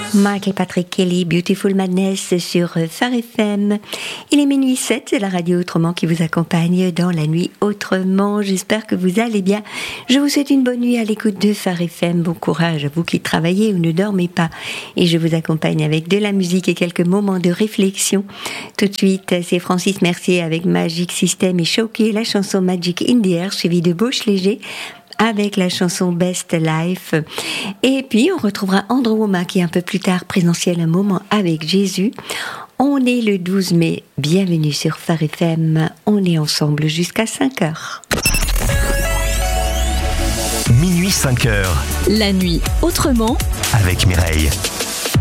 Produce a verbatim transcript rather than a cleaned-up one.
Michael Patrick Kelly, Beautiful Madness sur Phare F M. Il est minuit sept, c'est la radio Autrement qui vous accompagne dans la nuit autrement. J'espère que vous allez bien. Je vous souhaite une bonne nuit à l'écoute de Phare F M. Bon courage à vous qui travaillez ou ne dormez pas. Et je vous accompagne avec de la musique et quelques moments de réflexion. Tout de suite, c'est Francis Mercier avec Magic System et Shoki, la chanson Magic in the Air, suivie de Bauche Léger avec la chanson Best Life. Et puis, on retrouvera Andrew Wommack qui, un peu plus tard, présentiel un moment avec Jésus. On est le douze mai. Bienvenue sur Phare F M. On est ensemble jusqu'à cinq heures. Minuit cinq heures. La nuit autrement. Avec Mireille.